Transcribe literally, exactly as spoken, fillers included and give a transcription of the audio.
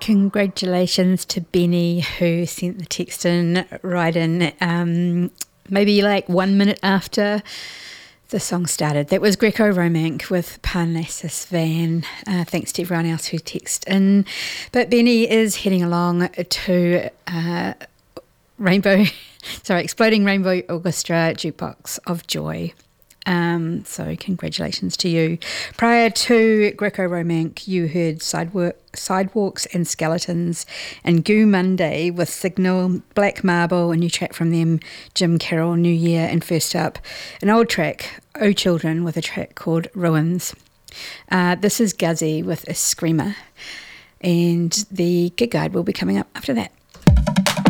Congratulations to Benny, who sent the text in right in um, maybe like one minute after the song started. That was Greco-Romantic with Parnassus Van. Uh, thanks to everyone else who texted in. But Benny is heading along to uh, Rainbow, sorry, Exploding Rainbow Orchestra Jukebox of Joy. Um, so congratulations to you. Prior to Greco-Romantic, you heard Sidewalk, Sidewalks and Skeletons and Goo Monday with Signal, Black Marble, a new track from them, Jim Carroll, New Year, and first up, an old track, Oh Children, with a track called Ruins. Uh, this is Guzzy with A Screamer, and the gig guide will be coming up after that.